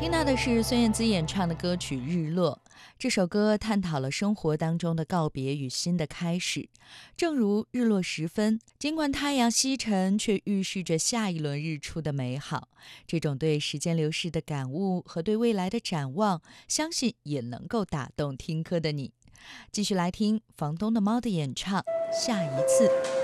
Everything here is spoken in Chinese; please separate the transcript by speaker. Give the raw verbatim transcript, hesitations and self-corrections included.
Speaker 1: 听到的是孙燕姿演唱的歌曲《日落》。这首歌探讨了生活当中的告别与新的开始。正如日落时分，尽管太阳西沉，却预示着下一轮日出的美好。这种对时间流逝的感悟和对未来的展望，相信也能够打动听歌的你。继续来听房东的猫的演唱《下一次》。